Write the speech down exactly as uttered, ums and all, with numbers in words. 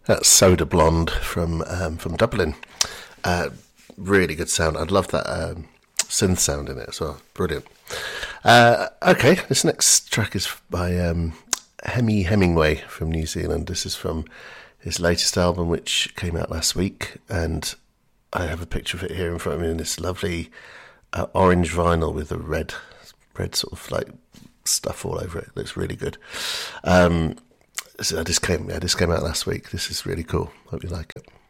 That's Soda Blonde from um, from Dublin. Uh, really good sound. I'd love that um, synth sound in it as well. Brilliant. Uh, okay, this next track is by um, Hemi Hemingway from New Zealand. This is from his latest album, which came out last week, and I have a picture of it here in front of me in this lovely uh, orange vinyl with a red, red sort of like stuff all over it. It looks really good. Um, so this came, yeah, this came out last week. This is really cool. Hope you like it.